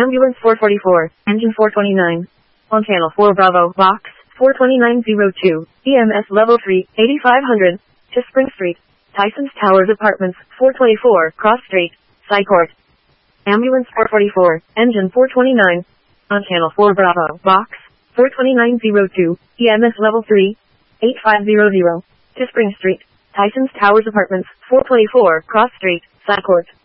Ambulance 444, engine 429. On channel 4 Bravo, box 42902, EMS level 3, 8500, to Spring Street, Tyson's Towers Apartments, 424, Cross Street, Psychort. Ambulance 444, engine 429. On channel 4 Bravo, box 42902, EMS level 3, 8500, to Spring Street, Tyson's Towers Apartments, 424, Cross Street, Psychort.